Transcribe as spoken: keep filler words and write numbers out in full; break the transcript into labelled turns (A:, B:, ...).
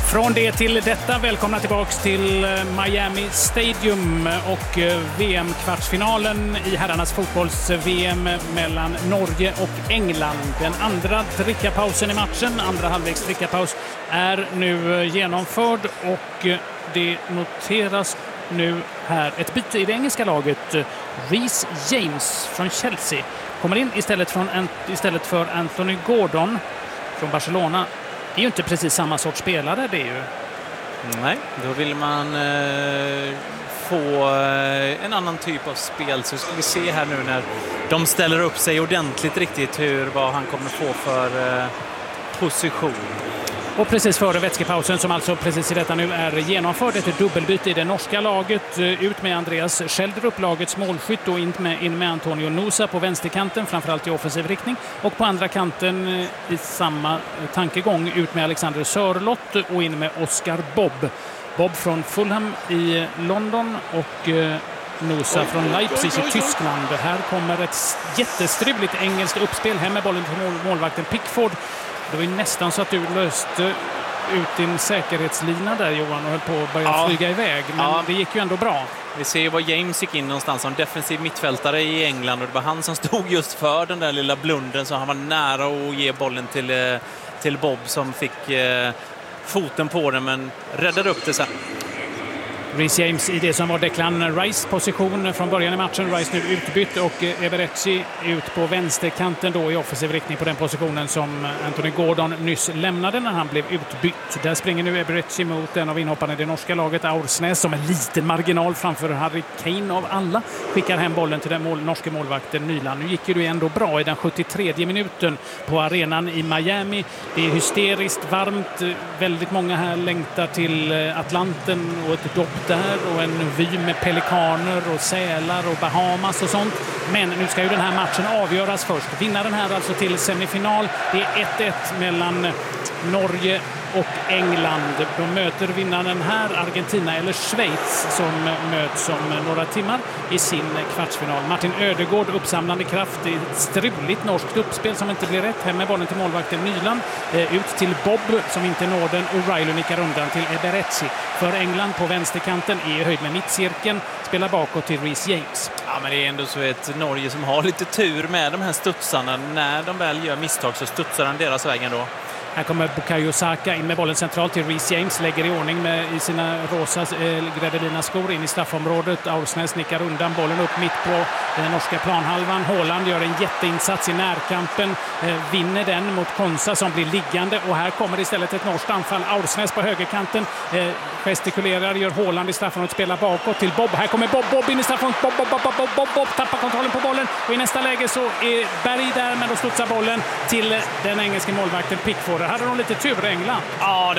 A: Från det till detta, välkomna tillbaks till Miami Stadium och V M-kvartsfinalen i herrarnas fotbolls-V M mellan Norge och England. Den andra drickapausen i matchen, andra halvvägs drickapaus, är nu genomförd och det noteras nu här ett byte i det engelska laget. Reece James från Chelsea kommer in istället, från, istället för Anthony Gordon från Barcelona. Det är ju inte precis samma sorts spelare, det är ju.
B: Nej, då vill man eh, få eh, en annan typ av spel. Så ska vi se här nu när de ställer upp sig ordentligt riktigt hur, vad han kommer få för eh, position.
A: Och precis före vätskepausen, som alltså precis i detta nu är genomförd, ett dubbelbyte i det norska laget. Ut med Andreas Schjelderup, lagets målskytt, och in med, in med Antonio Nusa på vänsterkanten, framförallt i offensiv riktning. Och på andra kanten i samma tankegång, ut med Alexander Sörlott och in med Oscar Bobb. Bobb från Fulham i London och eh, Nusa från Leipzig i Tyskland. Här kommer ett jättestrubligt engelskt uppspel, hem med bollen till mål, målvakten Pickford. Det var ju nästan så att du löste ut din säkerhetslina där, Johan, och höll på att börja ja. flyga iväg. Men ja. det gick ju ändå bra.
B: Vi ser ju var James gick in någonstans som defensiv mittfältare i England. Och det var han som stod just för den där lilla blunden. Så han var nära att ge bollen till, till Bob som fick eh, foten på den, men räddade upp det sen.
A: Reece James i det som var Declan Rice position från början i matchen. Rice nu utbytt och Eberechi ut på vänsterkanten då i offensiv riktning på den positionen som Anthony Gordon nyss lämnade när han blev utbytt. Där springer nu Eberechi mot en av inhopparna i det norska laget, Aursnes, som en liten marginal framför Harry Kane av alla. Skickar hem bollen till den mål, norska målvakten Nyland. Nu gick ju det ändå bra i den sjuttiotredje minuten på arenan i Miami. Det är hysteriskt varmt. Väldigt många här längtar till Atlanten och ett dopp där och en vy med pelikaner och sälar och Bahamas och sånt. Men nu ska ju den här matchen avgöras först. Vinnaren här alltså till semifinal. Det är ett ett mellan Norge och England. De möter vinnaren här, Argentina eller Schweiz, som möts om några timmar i sin kvartsfinal. Martin Ödegård, uppsamlande kraft i ett struligt norskt uppspel som inte blir rätt. Hem med bollen till målvakten Nyland. Eh, ut till Bob som inte når den. O'Reilly nickar undan till Eberechi. För England på vänsterkanten är i höjd med mittcirkeln. Spelar bakåt till Reece James.
B: Ja, men det är ändå så ett Norge som har lite tur med de här studsarna. När de väl gör misstag så studsar han deras vägen då.
A: Här kommer Bukayo Saka in med bollen centralt till Reece James. Lägger i ordning med i sina rosa eh, Gredelina skor in i straffområdet. Aursnes nickar undan bollen upp mitt på den norska planhalvan. Haaland gör en jätteinsats i närkampen. Eh, vinner den mot Konsa som blir liggande. Och här kommer istället ett norskt anfall. Aursnes på högerkanten. Eh, gestikulerar, gör Haaland i straffområdet. Spelar bakåt till Bob. Här kommer Bob. Bob in i straffområdet. Bob, Bob, Bob, Bob, Bob, Bob, Bob. Tappar kontrollen på bollen. Och i nästa läge så är Berg där, men då studsar bollen till den engelska målvakten Pickford. Hade de lite tur, England?
B: Ja,